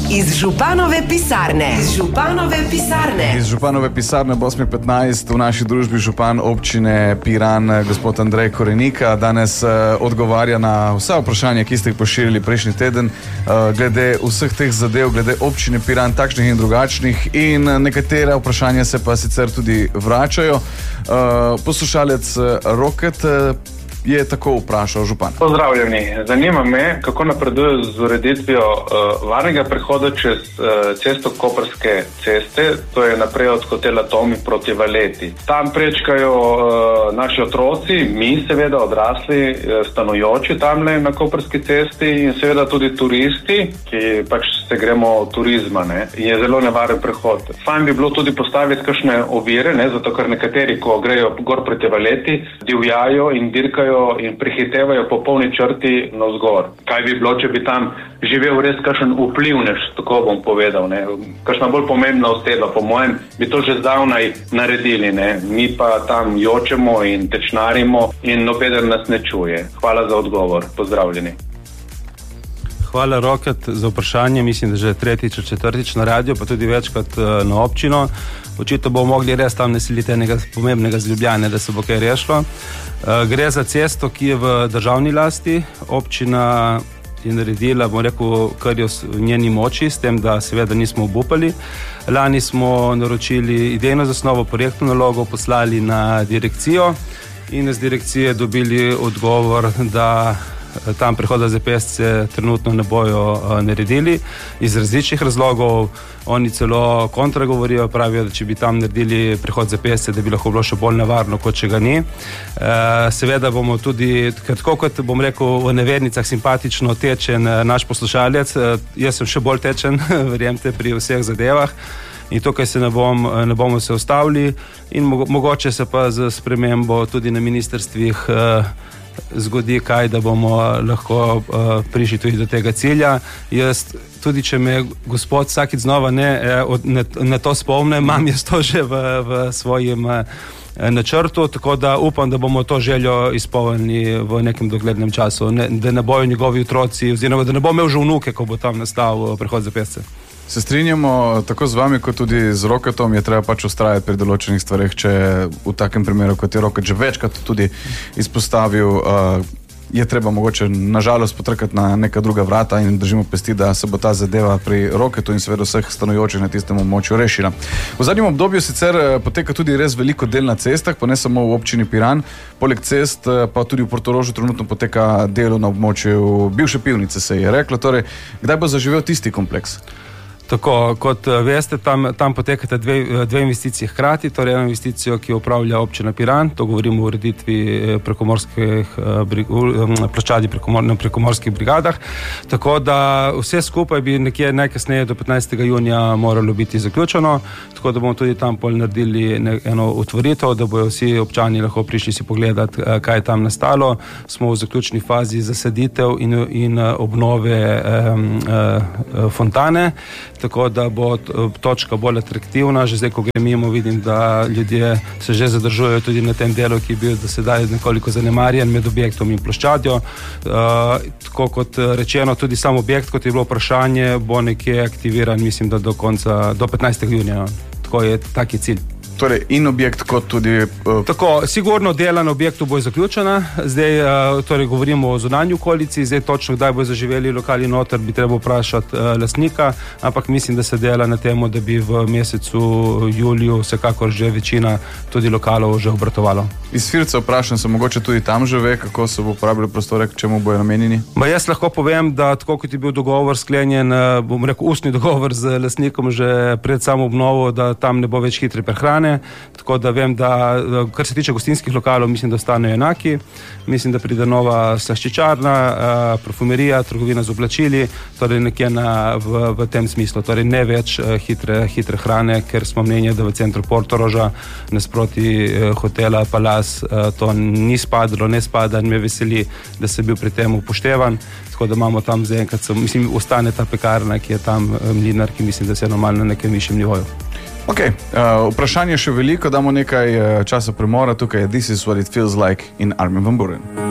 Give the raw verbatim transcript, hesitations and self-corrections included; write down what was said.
Iz županove pisarne. Iz županove pisarne. Iz županove pisarne ob osem petnajst v naši družbi župan občine Piran, gospod Andrej Korenika, danes uh, odgovarja na vsa vprašanja, ki ste jih poširili prejšnji teden, uh, glede vseh teh zadev, glede občine Piran, takšnih in drugačnih, in nekatera vprašanja se pa sicer tudi vračajo. Uh, poslušalec Roket uh, je tako vprašal župan. Pozdravljeni. Zanima me, kako napreduje z ureditvijo uh, varnega prehoda čez uh, cesto Koprske ceste, to je naprej od hotela Tomi proti Valeti. Tam prečkajo uh, naši otroci, mi seveda odrasli, uh, stanujoči tamle na Koprski cesti in seveda tudi turisti, ki pač se gremo turizma, ne, je zelo nevaren prehod. Fajn bi bilo tudi postaviti kakšne ovire, ne, zato ker nekateri, ko grejo gor proti Valeti, divjajo in dirkajo in prehitevajo po polni črti navzgor. Kaj bi bilo, če bi tam živel res kakšen vplivnež, tako bom povedal, ne? Kakšna bolj pomembna oseba, po mojem, bi to že zdavnaj naredili, ne? Mi pa tam jočemo in tečnarimo in nobeden nas ne čuje. Hvala za odgovor. Pozdravljeni. Hvala, Roket, za vprašanje. Mislim, da že tretjič, četrtič na radio, pa tudi večkrat na občino. Očitno bomo mogli res tam naseliti enega pomembnega z Ljubljane, da se bo kaj rešilo. Gre za cesto, ki je v državni lasti. Občina je naredila, bom rekel, kar je v njeni moči, s tem, da seveda nismo obupali. Lani smo naročili idejno zasnovo, projektno nalogo, poslali na direkcijo in z direkcije dobili odgovor, da tam prehoda za pešce trenutno ne bojo uh, naredili iz različnih razlogov. Oni celo kontra govorijo, pravijo, da če bi tam naredili prehod za pešce, da bi lahko bilo še bolj nevarno, kot če ga ni. Uh, seveda bomo tudi, tako kot bom rekel, v nevernicah simpatično tečen uh, naš poslušalec, uh, jaz sem še bolj tečen, verjemte, pri vseh zadevah. In tukaj se ne, bom, ne bomo se ustavili in mo- mogoče se pa z spremembo tudi na ministrstvih uh, zgodi kaj, da bomo lahko uh, prišli tudi do tega cilja. Jaz, tudi če me gospod vsakič znova ne, ne, ne to spomne, imam jaz to že v, v svojem uh, načrtu, tako da upam, da bomo to željo izpolnili v nekem doglednem času, ne, da ne bojo njegovi otroci, oziroma da ne bo imel že vnuke, ko bo tam nastal prehod za pešce. Se strinjamo tako z vami, kot tudi z Roketom, je treba pač ustrajati pri določenih stvareh, če v takem primeru, kot je Roket že večkrat tudi izpostavil, uh, je treba mogoče nažalost potrkati na neka druga vrata in držimo pesti, da se bo ta zadeva pri Roketu in seveda vseh stanujočih na tistem območju rešila. V zadnjem obdobju sicer poteka tudi res veliko del na cestah, pa ne samo v občini Piran, poleg cest pa tudi v Portorožu trenutno poteka delo na območju bivše pivnice, se je reklo. Torej, kdaj bo zaživel tisti kompleks? Tako, kot veste, tam, tam potekata dve, dve investicije hkrati, torej eno investicijo, ki upravlja občina Piran, to govorimo o ureditvi prekomorskih ploščadi prekomor, na prekomorskih brigadah, tako da vse skupaj bi nekje najkasneje do petnajstega junija moralo biti zaključeno, tako da bomo tudi tam pol naredili eno otvoritev, da bojo vsi občani lahko prišli si pogledati, kaj je tam nastalo. Smo v zaključni fazi zasaditev in, in obnove um, uh, fontane, tako da bo točka bolj atraktivna. Že zdaj, ko grem mimo, vidim, da ljudje se že zadržujejo tudi na tem delu, ki je bil do sedaj nekoliko zanemarjen med objektom in ploščadjo. Uh, tako kot rečeno, tudi sam objekt, kot je bilo vprašanje, bo nekje aktiviran, mislim, da do konca, do petnajstega junija. Tako je, tak je cilj. Torej, in objekt kot tudi... Uh... Tako, sigurno dela na objektu bo zaključena. Zdaj, uh, torej, govorimo o zunanji okolici, zdaj točno kdaj bo zaživeli lokali noter, bi treba vprašati uh, lastnika, ampak mislim, da se dela na temo, da bi v mesecu juliju vsekakor že večina tudi lokalov že obratovalo. Iz Firca vprašam se, mogoče tudi tam že ve, kako se bo uporabili prostore, k čemu bojo namenjeni? Ma jaz lahko povem, da tako kot je bil dogovor sklenjen, bom rekel ustni dogovor z lastnikom že pred samo obnovo, da tam ne bo več hitre prehrane, tako da vem, da kar se tiče gostinskih lokalov, mislim, da ostanejo enaki. Mislim, da pride nova slaščičarna, parfumerija, trgovina z oblačili, torej nekje na, v, v tem smislu, torej ne več hitre, hitre hrane, ker smo mnenje, da v centru Portoroža nasproti hotela Palas to ni spadalo, ne spada in me veseli, da se je bil pri tem upoštevan, tako da imamo tam zaenkrat, mislim, ostane ta pekarna, ki je tam mlinar, ki mislim, da se je normalno na nekem višjem nivoju. Ok, uh, vprašanje še veliko, damo nekaj uh, časa premora, tukaj je This is what it feels like in Armin van Buuren.